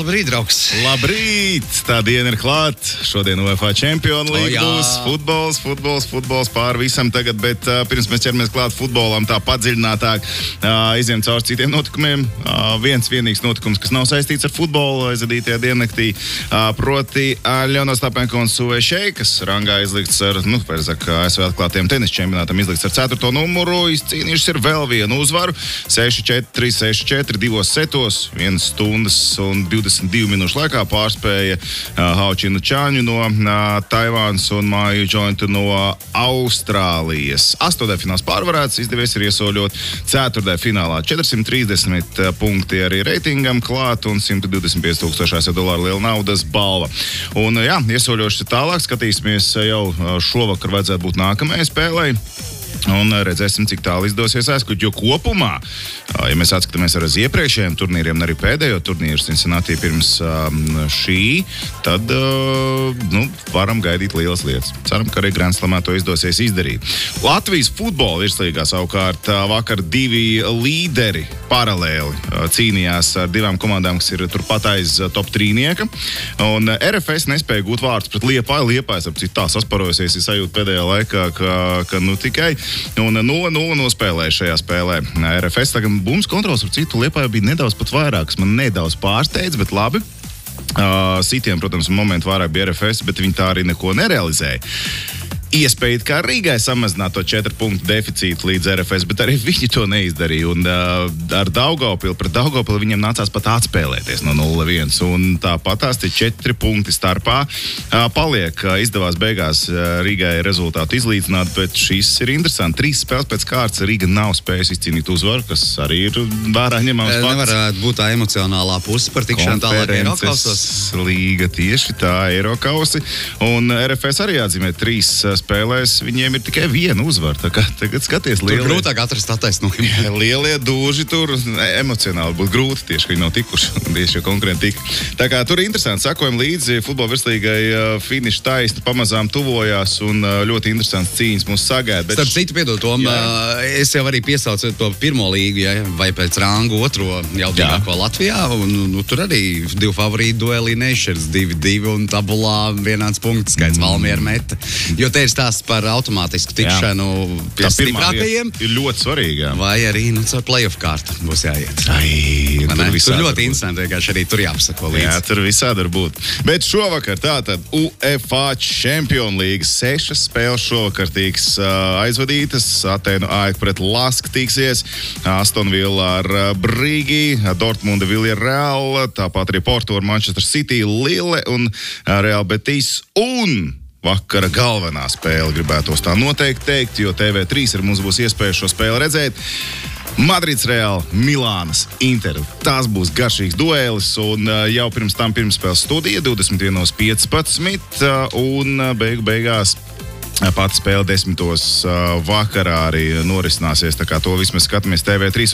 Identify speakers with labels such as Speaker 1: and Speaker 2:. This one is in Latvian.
Speaker 1: labrīt, draugs.
Speaker 2: Labrīt! Tā diena ir klāt. Šodien UEFA Champions League būs futbols pāri visam tagad, bet pirms mēs ķeramies klāt futbolam tā padziļinātāk, iziem cauri citiem notikumiem. Viens vienīgs notikums, kas nav saistīts ar futbolu aizvadītajā diennaktī, proti Ļauno Stapenko un Suvešei, kas rangā izlikts ar, ASV atklātiem tenisa čempionātam izlikts ar 4. numuru, izcīnījušas ir vēl vienu uzvaru. 6-4, 6-4, 2 setos, 1 stundas un 22 minūšu laikā pārspēja Haučinu Čāņu no Taivānas un Māju Džointu no Austrālijas. 8. fināls pārvarēts, izdevies ir iesoļot 4. finālā. 430 punkti arī reitingam klāt un $125,000 liela naudas balva. Un iesoļoši tālāk, skatīsimies jau šovakar vajadzētu būt nākamajai spēlei. Un redzēsim, cik tālu izdosies aizkuģi, jo kopumā, ja mēs atskatāmies ar uz iepriekšējiem turnīriem un arī pēdējo turnīru Cincinnati pirms šī, tad varam gaidīt lielas lietas. Ceram, ka arī Grand Slamā to izdosies izdarīt. Latvijas futbola virslīgā savukārt vakar 2 līderi paralēli cīnījās ar 2 komandām, kas ir turpat aiz top 3-nieka. Un RFS nespēja gūt vārdus pret Liepāju. Liepājas ap citu tā sasparojasies, ir sajūta pēdējā laikā, ka tikai. Un 0-0 nospēlēja šajā spēlē. RFS tagad bums kontrols ar citu Liepāju bija nedaudz pat vairāk, kas man nedaudz pārsteidz, bet labi. Sitiem, protams, momentu vairāk bija RFS, bet viņi tā arī neko nerealizēja. Iespēja kā Rīgai samazināt to 4 punktu deficītu līdz RFS, bet arī viņi to neizdarīja. Un ar Daugavpili, pret Daugavpili viņiem nācās pat atspēlēties no 0-1. Un tāpat tās 4 punkti starpā paliek. Izdevās beigās Rīgai rezultātu izlīdzināt, bet šis ir interesanti. 3 spēles pēc kārtas Rīga nav spējusi izcīnīt uzvaru, kas arī ir vērā ņemams fakts.
Speaker 1: Nevarētu būt tā emocionālā puse par tikšanu tālāk Eirokausos.
Speaker 2: Līga tieši tā, Eirokausi. Un RFS arī atzīmē 3 spēlēs, viņiem ir tikai 1 uzvara. Tā kā tagad skaties lielie.
Speaker 1: Tur grūtāk atrast attaisnojumu.
Speaker 2: Lielie dūži tur emocionāli būtu grūti tieši, ka viņi nav tikuši. Tieši jau konkurenti tika. Tā kā tur ir interesanti. Sakojam līdzi futbola virslīgai finiša taisni pamazām tuvojās un ļoti interesants cīņas mūs sagaida.
Speaker 1: Starp citu, piedod, Tom, es jau arī piesaucu to pirmo līgu, vai pēc rangu otro jaudīgāko Latvijā. Un tur arī 2 favorīti duelī nešķirs 2-2 un tabulā vienāds punkts skaits Valmiera meta. Jo te ir stāsts par automātisku tikšanu pie stiprākajiem.
Speaker 2: Ir ļoti svarīgi.
Speaker 1: Vai arī caur play-off kārtu būs jāiet. Tur ļoti interesanti, vienkārši arī tur jāpasako līdzi.
Speaker 2: Jā, tur visādi var būt. Bet šovakar tātad UEFA Champions League 6 spēles šovakar tiks aizvadītas. Atēnu AEK pret Lask tiksies. Aston Villa ar Brigi, Dortmunda Villarreal, tāpat arī Porto ar Manchester City, Lille un Real Betis un vakara galvenā spēle, gribētos tā noteikti teikt, jo TV3 ar mums būs iespēja šo spēli redzēt. Madrids Real, Milānas Inter. Tās būs garšīgs duelis un jau pirms spēles studija 21:15 un beigās pati spēle 10:00 vakarā arī norisināsies, tā kā to vismaz skatāmies TV3.